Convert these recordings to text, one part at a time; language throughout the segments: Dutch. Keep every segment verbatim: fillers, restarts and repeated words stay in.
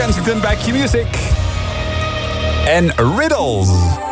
Kensington bij Q-Music. En Riddles.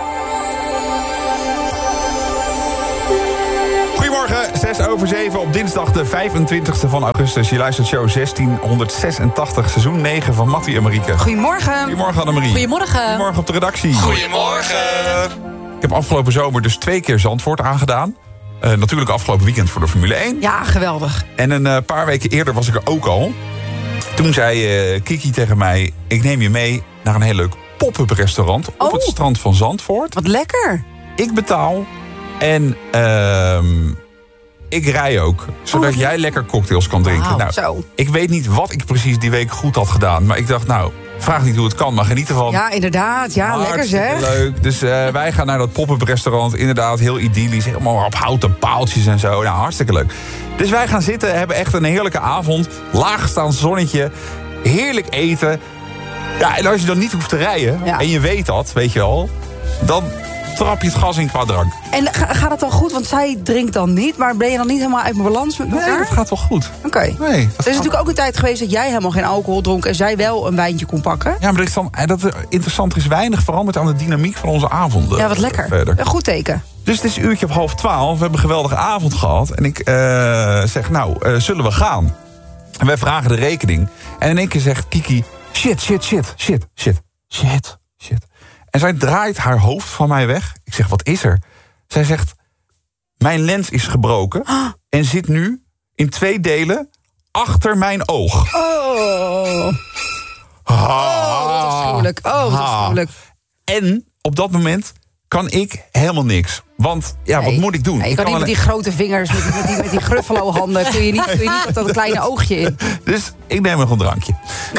Goedemorgen, zes over zeven op dinsdag de vijfentwintigste van augustus. Je luistert show zestienhonderdzesentachtig, seizoen negen van Mattie en Marieke. Goedemorgen. Goedemorgen Annemarie. Goedemorgen. Goedemorgen op de redactie. Goedemorgen. Ik heb afgelopen zomer dus twee keer Zandvoort aangedaan. Uh, natuurlijk afgelopen weekend voor de Formule één. Ja, geweldig. En een uh, paar weken eerder was ik er ook al. Toen zei uh, Kiki tegen mij, ik neem je mee naar een heel leuk pop-up restaurant op Oh. het strand van Zandvoort. Wat lekker. Ik betaal en uh, ik rij ook. Zodat Oh. jij lekker cocktails kan drinken. Wauw, Nou, zo. ik weet niet wat ik precies die week goed had gedaan. Maar ik dacht, nou, vraag niet hoe het kan, maar geniet ervan. Ja, inderdaad. Ja, lekker zeg. Hartstikke leuk. Dus uh, wij gaan naar dat pop-up restaurant. Inderdaad, heel idyllisch. Helemaal op houten paaltjes en zo. Nou, hartstikke leuk. Dus wij gaan zitten, hebben echt een heerlijke avond. Laagstaand zonnetje. Heerlijk eten. Ja, en als je dan niet hoeft te rijden, Ja. en je weet dat, weet je wel, dan trap je het gas in qua drank. En ga- gaat het dan goed? Want zij drinkt dan niet. Maar ben je dan niet helemaal uit mijn balans met Nee, elkaar? dat gaat wel goed. Oké. Nee, dat Er is gaat- natuurlijk ook een tijd geweest dat jij helemaal geen alcohol dronk... en zij wel een wijntje kon pakken. Ja, maar er is dan, eh, dat, interessant, er is weinig veranderd aan de dynamiek van onze avonden. Ja, wat lekker. Verder. Een goed teken. Dus het is een uurtje op half twaalf. We hebben een geweldige avond gehad. En ik uh, zeg, nou, uh, zullen we gaan? En wij vragen de rekening. En in één keer zegt Kiki, shit, shit, shit, shit, shit, shit, shit. En zij draait haar hoofd van mij weg. Ik zeg, wat is er? Zij zegt, mijn lens is gebroken en zit nu in twee delen achter mijn oog. Oh, Ah. wat afschuwelijk. Oh, wat Ah. afschuwelijk. En op dat moment kan ik helemaal niks. Want, ja, wat Nee. moet ik doen? Nee, je Ik kan niet met alleen- die grote vingers, met die, met die, met die gruffalo-handen... kun je niet, kun je niet met dat kleine oogje in. Dus ik neem nog een drankje.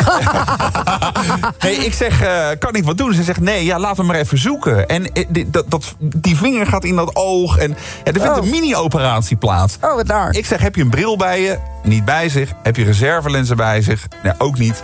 Nee, ik zeg, uh, kan ik wat doen? Ze zegt, nee, ja, laten we maar even zoeken. En uh, die, dat, dat, die vinger gaat in dat oog. En ja, er vindt Oh. een mini-operatie plaats. Oh, wat daar. Ik zeg, heb je een bril bij je? Niet bij zich. Heb je reservelenzen bij zich? Nee, ook niet.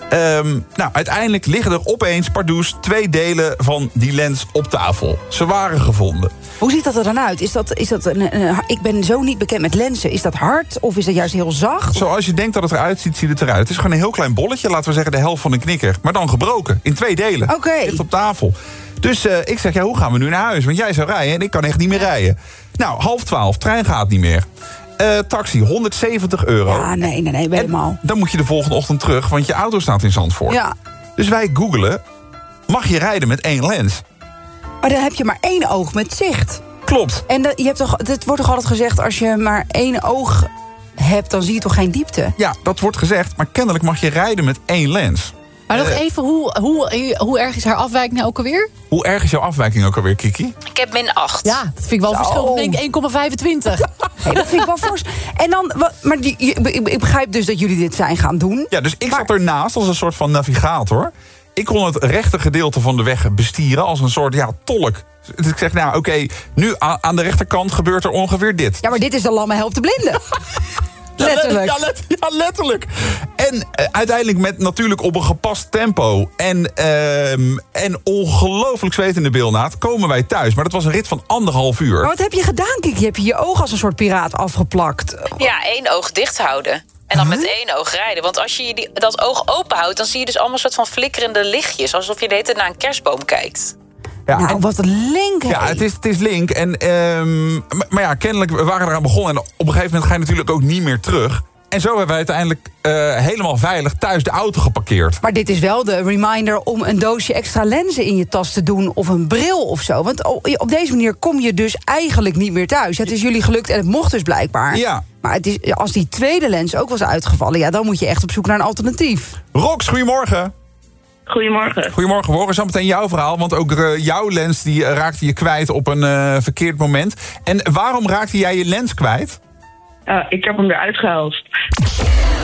Um, nou, uiteindelijk liggen er opeens, pardoes, twee delen van die lens op tafel. Ze waren gevonden. Hoe ziet dat er dan uit? Is dat, is dat een, een- ik ben zo niet bekend met lenzen. Is dat hard of is dat juist heel zacht? Zoals je denkt dat het eruit ziet, ziet het eruit. Het is gewoon een heel klein bolletje, laten we zeggen de helft van een knikker. Maar dan gebroken, in twee delen. Oké. Ligt op tafel. Dus uh, ik zeg, ja, hoe gaan we nu naar huis? Want jij zou rijden en ik kan echt niet meer rijden. Nou, half twaalf, trein gaat niet meer. Uh, taxi, honderdzeventig euro. Ja, nee, nee, nee, helemaal. Dan moet je de volgende ochtend terug, want je auto staat in Zandvoort. Ja, Dus wij googelen, mag je rijden met één lens? maar dan heb je maar één oog met zicht. Klopt. En dat, je hebt toch, het wordt toch altijd gezegd... als je maar één oog hebt, dan zie je toch geen diepte? Ja, dat wordt gezegd, maar kennelijk mag je rijden met één lens. Maar nog Eh. even, hoe, hoe, hoe erg is haar afwijking nou ook alweer? Hoe erg is jouw afwijking ook alweer, Kiki? Ik heb min acht. Ja, dat vind ik wel een verschil. Zo. Ik denk één komma vijfentwintig. Nee, dat vind ik wel fors. En dan, wat- maar die, je- ik, ik begrijp dus dat jullie dit zijn gaan doen. Ja, dus ik Maar- zat ernaast als een soort van navigator. Ik kon het rechte gedeelte van de weg bestieren als een soort, ja, tolk. Dus ik zeg, nou, oké, nu a- aan de rechterkant gebeurt er ongeveer dit. Ja, maar dit is de lamme helpt de blinde. Letterlijk. Ja, let- ja, letterlijk. En eh, uiteindelijk met natuurlijk op een gepast tempo en, ehm, en ongelooflijk zwetende bilnaad komen wij thuis. Maar dat was een rit van anderhalf uur. Maar wat heb je gedaan, Kiki? Heb je je oog als een soort piraat afgeplakt? Ja, één oog dicht houden. En dan met één oog rijden. Want als je die, dat oog open houdt, dan zie je dus allemaal soort van flikkerende lichtjes. Alsof je de hele tijd naar een kerstboom kijkt. Ja, Nou, en- wat een link. Ja, hé. het is, het is link. En, ehm, maar, maar ja, kennelijk, we waren eraan begonnen. En op een gegeven moment ga je natuurlijk ook niet meer terug. En zo hebben we uiteindelijk eh, helemaal veilig thuis de auto geparkeerd. Maar dit is wel de reminder om een doosje extra lenzen in je tas te doen... of een bril of zo. Want o- op deze manier kom je dus eigenlijk niet meer thuis. Het is jullie gelukt en het mocht dus blijkbaar. Ja. Maar het is, als die tweede lens ook was uitgevallen... ja, dan moet je echt op zoek naar een alternatief. Rox, goedemorgen. Goedemorgen. Goedemorgen, we horen zo meteen jouw verhaal. Want ook eh, jouw lens die, eh, raakte je kwijt op een eh, verkeerd moment. En waarom raakte jij je lens kwijt? Uh, ik heb hem eruit gehaald.